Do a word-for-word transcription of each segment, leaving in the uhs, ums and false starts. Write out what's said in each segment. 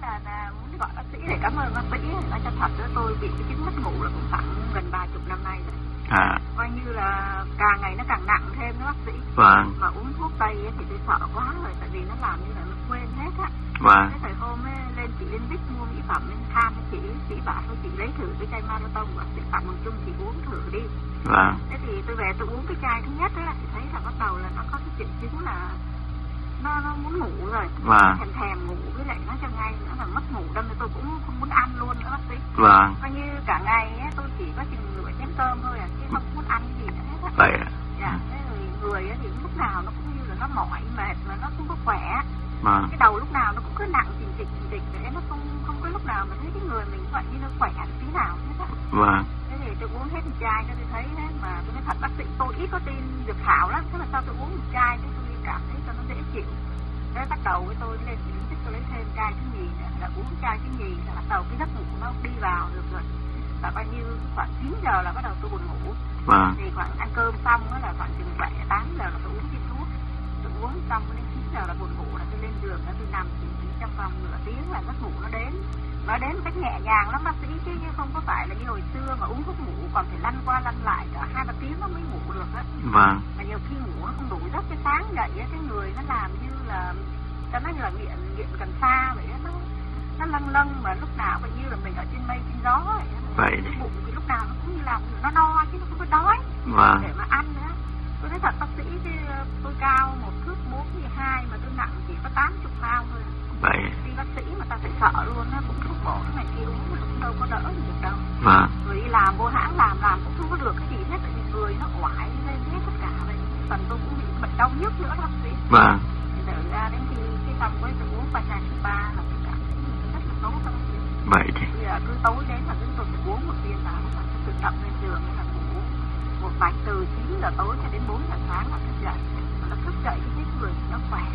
là, là muốn gọi bác sĩ để cảm ơn bác sĩ. Nói cho thật đó, tôi bị cái chứng mất ngủ là cũng khoảng gần ba chục năm nay rồi. À. Coi như là càng ngày nó càng nặng thêm đó bác sĩ. Vâng. Mà uống thuốc tây ấy, thì tôi sợ quá rồi, tại vì nó làm như là nó quên hết á. Vâng. Thế thời hôm ấy, lên chị lên Bích mua mỹ phẩm lên tham với chị, chị bảo thôi chị lấy thử cái chai marathon của chị Phạm Hồng Trung, chị uống thử đi. Vâng. Thế thì tôi về tôi uống cái chai thứ nhất ấy, thì thấy là bắt đầu là nó có cái triệu chứng là nó nó muốn ngủ rồi. Vâng. Thèm thèm ngủ, với lại nó cho ngay nữa là mất ngủ, đâm ra tôi cũng không muốn ăn luôn nữa bác sĩ. Vâng. Coi như cả ngày ấy, tôi chỉ có chừng nửa chén cơm thôi à, chứ không muốn ăn gì nữa hết á. Vậy à? Dạ, thế rồi người ấy thì lúc nào nó cũng như là nó mỏi mệt mà nó không có khỏe. Vâng. Cái đầu lúc nào nó cũng cứ nặng chỉnh chịch chỉnh chịch, để nó không không có lúc nào mà thấy cái người mình vậy như nó khỏe tí nào hết á. Vâng. Thế thì tôi uống hết một chai cho tôi thấy thế, mà tôi nói thật bác sĩ tôi ít có tin dược thảo lắm, thế mà sao tôi uống một chai thế tôi cảm thấy cho nó dễ chịu. Thế bắt đầu với tôi lên chị thích tôi lấy thêm chai thứ nhì nữa, là uống chai thứ nhì là bắt đầu cái giấc ngủ nó đi vào được rồi. Và bao nhiêu khoảng chín giờ là bắt đầu tôi buồn ngủ. Vâng. Thì khoảng ăn cơm xong đó là khoảng chừng bảy tám giờ là tôi uống viên thuốc. Tôi uống xong đến chín giờ là buồn ngủ là tôi lên giường đó tôi nằm chỉ, chỉ trong vòng nửa tiếng là giấc ngủ nó đến. Nó đến một cách nhẹ nhàng lắm bác sĩ, chứ không có phải là như hồi xưa mà uống thuốc ngủ còn phải lăn qua lăn lại cả hai ba tiếng nó mới ngủ được á. Vâng. Mà nhiều khi ngủ nó không đủ giấc, cái sáng dậy á cái người nó làm như là cho nó như là nghiện nghiện cần sa vậy á, nó nó lâng lâng mà lúc nào cũng như là mình ở trên mây trên gió vậy. Vậy cái bụng thì lúc nào nó cũng như là nó no chứ nó không có đói. Vâng. Để mà ăn nữa. Tôi nói thật bác sĩ chứ tôi cao một thước bốn mươi hai mà tôi nặng chỉ có tám chục pound thôi. Vậy. Đi bác sĩ mà ta phải sợ luôn á, cũng thuốc bổ cái này kia uống mà cũng đâu có đỡ được đâu. Vâng. Rồi đi làm vô hãng làm làm cũng không có được cái gì hết, tại vì người nó oải lên hết tất cả vậy. Phần tôi cũng bị bệnh đau nhức nữa bác sĩ. Vâng. Thì đợi ra đến khi cái xong với tôi uống Pachachypa là tôi cảm thấy rất là tốt bác sĩ. Vậy thì. Bây giờ cứ tối đến là chúng tôi phải uống một viên vào, là tôi tự tập lên giường là ngủ một bánh từ chín giờ tối cho đến bốn giờ sáng là thức dậy. Là thức dậy cái người nó khỏe.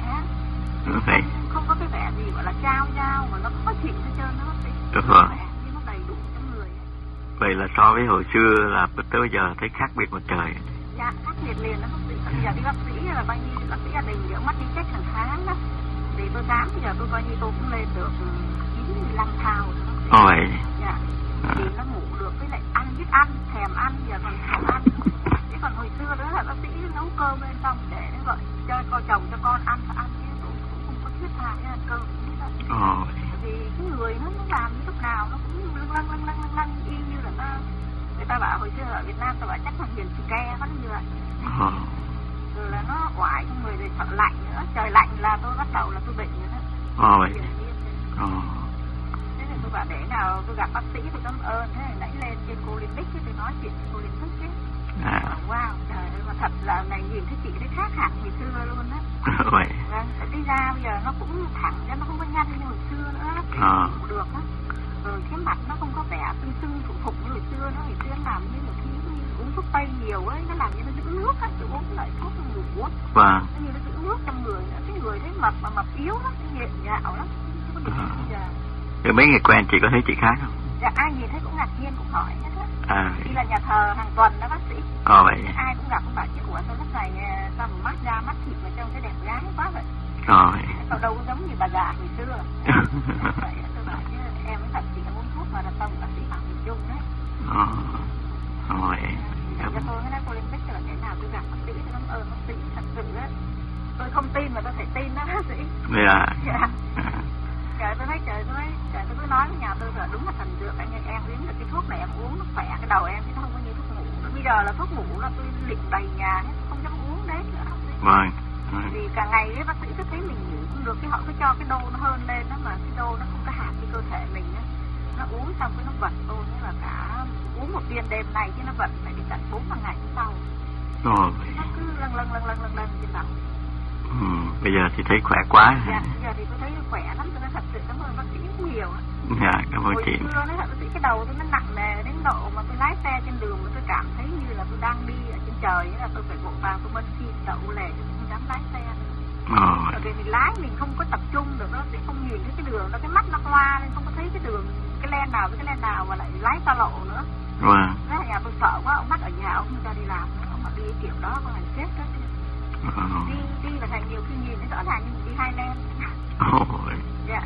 Vậy. Không, không có cái vẻ gì gọi là trao trao mà nó khó chịu hết trơn đó bác sĩ. Được rồi. Nhưng nó đầy đủ trong người. Vậy là so với hồi xưa là tới bây giờ thấy khác biệt một trời. Dạ, khác biệt liền đó bác sĩ. Bây giờ đi bác sĩ là bao nhiêu bác sĩ gia đình thì ông mắt đi check hàng tháng đó. Thì tôi khám bây giờ tôi coi như tôi cũng lên được chín mươi lăm thao rồi bác sĩ. Ồ vậy. Dạ. À. Thì nó ngủ được, với lại ăn biết ăn, thèm ăn, giờ còn thèm ăn. Thế còn hồi xưa đó là bác sĩ nấu cơm lên xong để nó gọi cho con chồng cho con ăn và ăn chứ tôi cũng không có thiết tha cái ăn cơm như vậy. Ồ. Vì cái người nó nó làm lúc nào nó cũng lâng lâng lâng lâng lâng lâng y như là nó, người ta bảo hồi xưa ở Việt Nam ta bảo chắc là hiền xì ke nó như vậy. Ồ. Rồi là nó oải trong người, rồi sợ lạnh nữa, trời lạnh là tôi bắt đầu là tôi bệnh nữa đó. Ồ vậy. Ồ. Thế thì tôi bảo để nào tôi gặp bác sĩ thì cảm ơn, thế này nãy lên trên cô Olympic thì nói chuyện với cô Olympic chứ. À. Wow, trời ơi, mà thật là này nhìn thấy chị đấy khác hẳn hồi xưa luôn á. Vậy. Vâng, đi ra bây giờ nó cũng thẳng ra, nó không có nhăn như hồi xưa nữa, à. Cũng được á. Rồi cái mặt nó không có vẻ sưng sưng phụng phụng như hồi xưa, nó hồi xưa làm như một khi uống thuốc tây nhiều ấy, nó làm như nó giữ nước á, tôi uống lại thuốc ngủ á. Vâng. Nó như nó giữ nước trong người nữa, cái người thấy mập mà mập yếu lắm, cái nhện nhạo lắm, không có được à. Bây giờ. Rồi mấy người quen chị có thấy chị khác không? Dạ, ai nhìn thấy cũng ngạc nhiên, cũng hỏi hết á. À. Đi là nhà thờ hàng tuần đó bác sĩ. Ồ vậy. Ai cũng gặp cũng bảo chứ ủa sao lúc này sao mà mắt da mắt thịt mà trông cái đẹp gái quá vậy. Ồ vậy. Sao đâu có giống như bà già hồi xưa. Vậy tôi bảo chứ em mới thật chị uống thuốc mà là tông bác sĩ Phạm Hồng Trung đấy. Ồ. Ồ vậy. Thì cho tôi cái nói Olympic là cái nào tôi gặp bác sĩ tôi cảm ơn bác sĩ thật sự á. Tôi không tin mà tôi phải tin đó bác sĩ. Dạ. Dạ. Trời tôi nói trời tôi nói trời tôi cứ nói với nhà tôi là đúng là thần dược, anh ơi em uống được cái thuốc này em uống nó khỏe cái đầu em chứ nó không có như thuốc ngủ. Bây giờ là thuốc ngủ là tôi liệm đầy nhà hết, không dám uống đấy nữa. Vâng. Vì cả ngày ấy, bác sĩ cứ thấy mình ngủ không được, cái họ cứ cho cái đô nó hơn lên đó, mà cái đô nó không có hạt cái cơ thể mình á. Nó uống xong cái nó vật tôi nghĩa là cả uống một viên đêm này chứ nó vật phải đến tận bốn năm ngày sau. Ồ. Nó cứ lâng lâng lâng lâng lâng lâng trên đầu. Ừ, bây giờ thì thấy khỏe quá. Dạ, bây giờ thì tôi thấy khỏe lắm, tôi nói thật sự cảm ơn bác sĩ rất nhiều á. Dạ, cảm ơn chị. Hồi xưa nói thật bác sĩ cái đầu tôi nó nặng nề đến độ mà tôi lái xe trên đường mà tôi cảm thấy như là tôi đang đi ở trên trời, nghĩa là tôi phải vội vàng tôi bân xin đậu lề tôi không dám lái xe. Ồ. Bởi vì mình lái mình không có tập trung được, nó sẽ không nhìn thấy cái đường, nó cái mắt nó hoa nên không có thấy cái đường, cái len nào với cái len nào mà lại lái xa lộ nữa. Vâng. Thế là nhà tôi sợ quá, ông bắt ở nhà ông không cho đi làm nữa, ông mà đi kiểu đó có ngày chết đó. Ồ. Đi đi là thành nhiều khi nhìn thấy rõ ràng như mình đi hai len. Ồ.